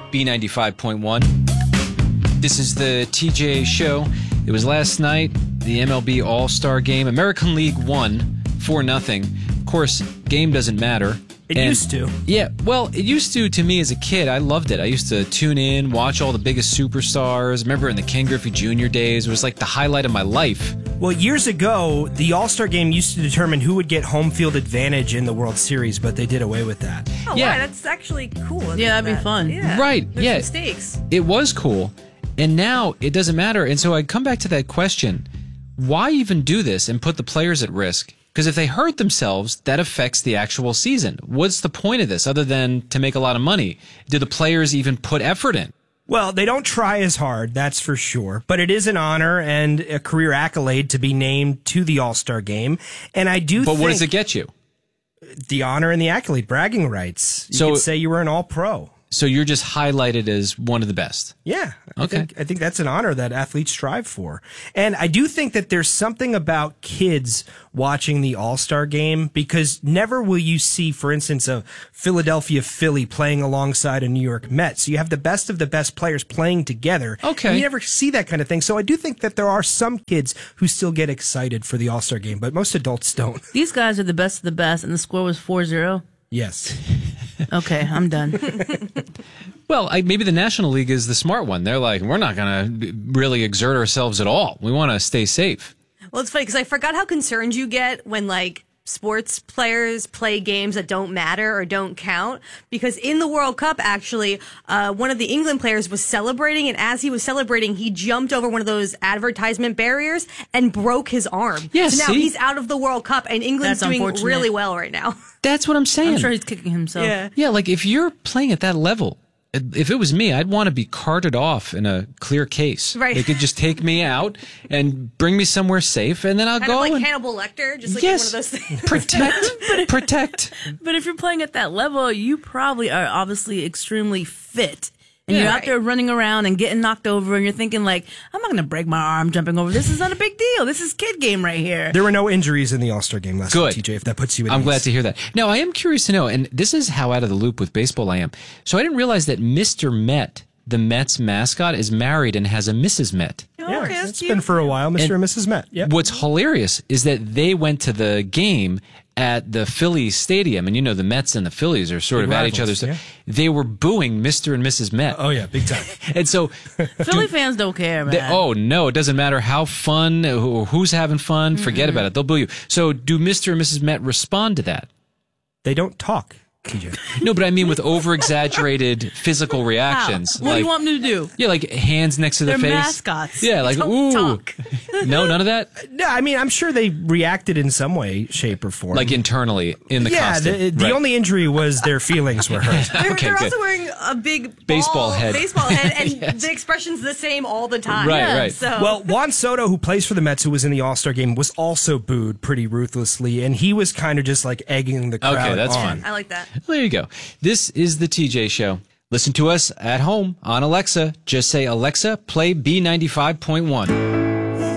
B95.1. This is the TJ Show. It was last night, the MLB All-Star Game. American League won 4-0. Of course, game doesn't matter. It used to. Yeah, well, it used to me as a kid. I loved it. I used to tune in, watch all the biggest superstars. Remember in the Ken Griffey Jr. days, it was like the highlight of my life. Well, years ago, the All-Star Game used to determine who would get home field advantage in the World Series, but they did away with that. Oh, Yeah. wow, that's actually cool. Yeah, that'd be fun. Yeah. Right, There's yeah. some stakes. It was cool, and now it doesn't matter. And so I come back to that question, why even do this and put the players at risk? Because if they hurt themselves, that affects the actual season. What's the point of this other than to make a lot of money? Do the players even put effort in? Well, they don't try as hard, that's for sure. But it is an honor and a career accolade to be named to the All-Star Game. And I do But think what does it get you? the honor and the accolade, bragging rights. You So- could say you were an All-Pro. So you're just highlighted as one of the best. Yeah. Okay. I think that's an honor that athletes strive for. And I do think that there's something about kids watching the All-Star Game because never will you see, for instance, a Philadelphia Philly playing alongside a New York Mets. So you have the best of the best players playing together. Okay. And you never see that kind of thing. So I do think that there are some kids who still get excited for the All-Star Game, but most adults don't. These guys are the best of the best, and the score was 4-0. Yes. Okay, I'm done. Well, maybe the National League is the smart one. They're like, we're not going to really exert ourselves at all. We want to stay safe. Well, it's funny because I forgot how concerned you get when, like, sports players play games that don't matter or don't count. Because in the World Cup, actually, one of the England players was celebrating, and as he was celebrating, he jumped over one of those advertisement barriers and broke his arm. Yeah, so now see? he's out of the World Cup, and England's That's doing unfortunate. really well right now. That's what I'm saying. I'm sure he's kicking himself. Yeah. Yeah, like if you're playing at that level, if it was me, I'd want to be carted off in a clear case. Right. They could just take me out and bring me somewhere safe, and then I'll Kind go of like and Hannibal Lecter, just like yes, one of those things. protect. But if you're playing at that level, you probably are obviously extremely fit. And Yeah. you're out Right. there running around and getting knocked over, and you're thinking, like, I'm not going to break my arm jumping over. This is not a big deal. This is kid game right here. There were no injuries in the All-Star Game last Good. night, TJ, if that puts you at I'm ease. glad to hear that. Now, I am curious to know, and this is how out of the loop with baseball I am. So I didn't realize that Mr. Met, the Mets mascot, is married and has a Mrs. Met. Yeah, Okay, that's it's cute. been for a while, Mr. and Mrs. Met. Yep. What's hilarious is that they went to the game at the Phillies stadium, and you know the Mets and the Phillies are sort Big of at rivals, each other's. yeah. They were booing Mr. and Mrs. Met. Oh, yeah, big time. And so, Philly fans don't care, man. oh no, it doesn't matter how fun or who's having fun. Forget about it; they'll boo you. So, do Mr. and Mrs. Met respond to that? They don't talk, TJ. No, but I mean with over-exaggerated physical reactions. What do you want me to do? Yeah, like hands next to the They're face. mascots. Yeah, like Don't ooh. talk. No, none of that. No, I mean, I'm sure they reacted in some way, shape, or form. Like internally in the yeah, costume. the Right. only injury was their feelings were hurt. They're, Okay, they're good. also wearing a big Baseball head. and Yes. the expression's the same all the time. Right, right. So, Well, Juan Soto, who plays for the Mets, who was in the All-Star Game, was also booed pretty ruthlessly, and he was kind of just like egging the crowd Okay, that's on. fine. I like that. There you go. This is the TJ Show. Listen to us at home on Alexa. Just say, Alexa, play B95.1.